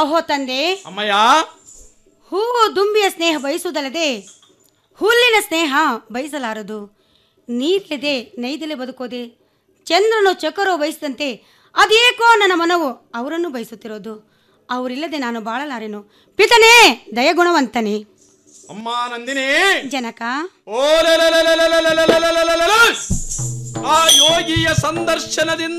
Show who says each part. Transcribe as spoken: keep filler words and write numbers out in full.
Speaker 1: ಅಹೋ ತಂದೆ,
Speaker 2: ಅಮ್ಮಯ್ಯ,
Speaker 1: ಹೂವು ದುಂಬಿಯ ಸ್ನೇಹ ಬಯಸುವುದಲ್ಲದೆ ಹುಲ್ಲಿನ ಸ್ನೇಹ ಬಯಸಲಾರದು. ನೀರಿಲ್ಲದೆ ನೈದಲೆ ಬದುಕೋದೆ, ಚಂದ್ರನು ಚಕರೋ ಬಯಸಿದಂತೆ ಅದೇಕೋ ನನ್ನ ಮನವು ಅವರನ್ನು ಬಯಸುತ್ತಿರೋದು. ಅವರಿಲ್ಲದೆ ನಾನು ಬಾಳಲಾರೆನು. ಪಿತನೇ ದಯಗುಣವಂತನೇ.
Speaker 2: ಅಮ್ಮ ನಂದಿನಿ,
Speaker 1: ಜನಕ,
Speaker 2: ಓ ಆ ಯೋಗಿಯ ಸಂದರ್ಶನದಿಂದ